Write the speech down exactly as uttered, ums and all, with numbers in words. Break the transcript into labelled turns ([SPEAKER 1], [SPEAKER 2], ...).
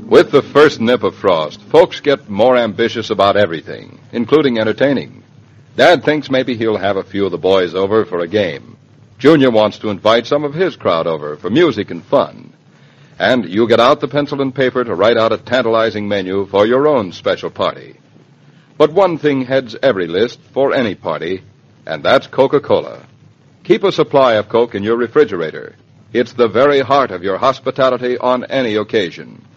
[SPEAKER 1] With the first nip of frost, folks get more ambitious about everything, including entertaining. Dad thinks maybe he'll have a few of the boys over for a game. Junior wants to invite some of his crowd over for music and fun. And you get out the pencil and paper to write out a tantalizing menu for your own special party. But one thing heads every list for any party, and that's Coca-Cola. Keep a supply of Coke in your refrigerator. It's the very heart of your hospitality on any occasion.